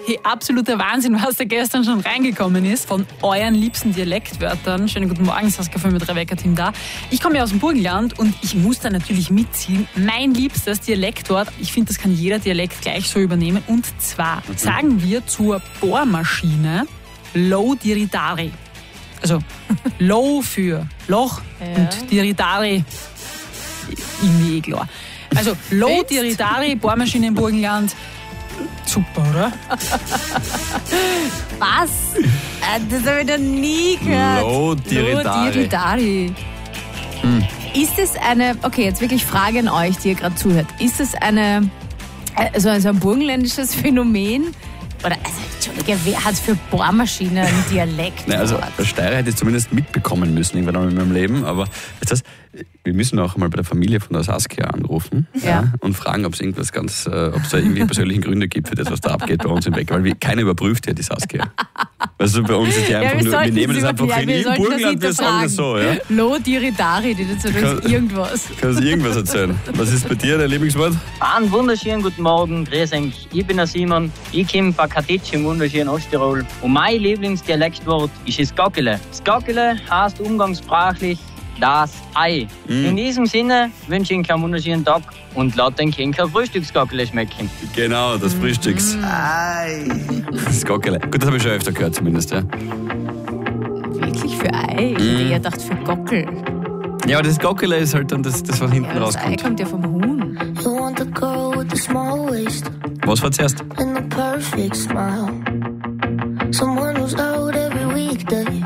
Hey, absoluter Wahnsinn, was da gestern schon reingekommen ist von euren liebsten Dialektwörtern. Schönen guten Morgen, Saskia von mit Rebecca-Team da. Ich komme ja aus dem Burgenland und ich muss da natürlich mitziehen. Mein liebstes Dialektwort, ich finde, das kann jeder Dialekt gleich so übernehmen. Und zwar sagen wir zur Bohrmaschine Low Diridari. Also Low für Loch und Diridari irgendwie klar. Also Low Diridari, Bohrmaschine im Burgenland. Super, oder? Was? Das habe ich noch nie gehört. Low Diridari. Ist es eine, okay, jetzt wirklich Frage an euch, die ihr gerade zuhört. Ist es eine, also ein burgenländisches Phänomen? Oder, also, Entschuldige, wer hat für Bohrmaschine einen Dialekt? Nein, also der Steirer hätte es zumindest mitbekommen müssen irgendwann einmal in meinem Leben, aber das, wir müssen auch mal bei der Familie von der Saskia anrufen und fragen, ob es irgendwas ob es da irgendwie persönliche Gründe gibt für das, was da abgeht bei uns im Weg, weil keiner überprüft ja die Saskia. Also bei uns ist die einfach nur, wir nehmen das einfach hin, im Burgenland, wir sagen das so. Ja? Lo Diridari, die dazu ist irgendwas. Kannst du irgendwas erzählen? Was ist bei dir dein Lieblingswort? Einen wunderschönen guten Morgen, grüß euch. Ich bin der Simon, ich komme von Katitsch im wunderschönen Osttirol und mein Lieblingsdialektwort ist das Gackele. Das Gackele heißt umgangssprachlich das Ei. In diesem Sinne wünsche ich Ihnen einen wunderschönen Tag und lasst den Kinker Frühstücksgackele schmecken. Genau, das Frühstücks-Ei. Das Gackele. Gut, das habe ich schon öfter gehört zumindest, ja. Wirklich für Ei? Ich hätte eher gedacht für Gockel. Ja, aber das Gackele ist halt dann das was hinten Ja, das Ei rauskommt. kommt ja vom Huhn. Was war zuerst? And the perfect smile. Someone who's out every weekday.